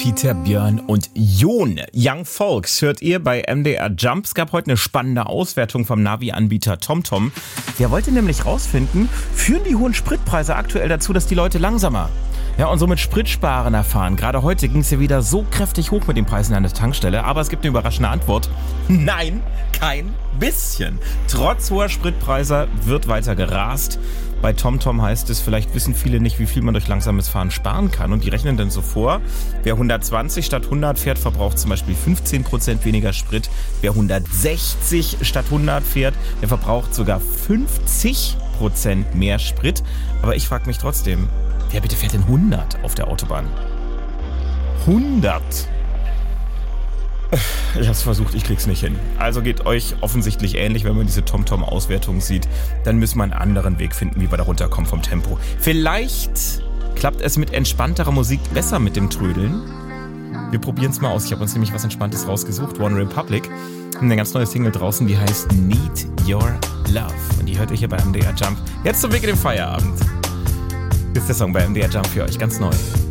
Peter, Björn und Jon. Young Folks hört ihr bei MDR Jump. Es gab heute eine spannende Auswertung vom Navi-Anbieter TomTom. Der wollte nämlich rausfinden, führen die hohen Spritpreise aktuell dazu, dass die Leute langsamer und somit spritsparender fahren. Gerade heute ging es ja wieder so kräftig hoch mit den Preisen an der Tankstelle. Aber es gibt eine überraschende Antwort. Nein, kein bisschen. Trotz hoher Spritpreise wird weiter gerast. Bei TomTom heißt es, vielleicht wissen viele nicht, wie viel man durch langsames Fahren sparen kann. Und die rechnen dann so vor, wer 120 statt 100 fährt, verbraucht zum Beispiel 15% weniger Sprit. Wer 160 statt 100 fährt, der verbraucht sogar 50% mehr Sprit. Aber ich frage mich trotzdem, wer bitte fährt denn 100 auf der Autobahn? 100! Ich hab's versucht, ich krieg's nicht hin. Also geht euch offensichtlich ähnlich, wenn man diese TomTom-Auswertung sieht. Dann müssen wir einen anderen Weg finden, wie wir da runterkommen vom Tempo. Vielleicht klappt es mit entspannterer Musik besser mit dem Trödeln. Wir probieren's mal aus. Ich habe uns nämlich was Entspanntes rausgesucht. One Republic. Eine ganz neue Single draußen, die heißt Need Your Love. Und die hört ihr hier bei MDR Jump. Jetzt zum Weg in den Feierabend. Ist der Song bei MDR Jump für euch ganz neu.